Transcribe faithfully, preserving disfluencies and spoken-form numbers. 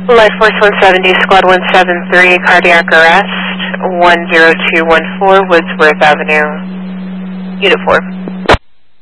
Life Force one seventy, Squad one seven three, cardiac arrest, one zero two one four, Woodsworth Avenue, Unit four.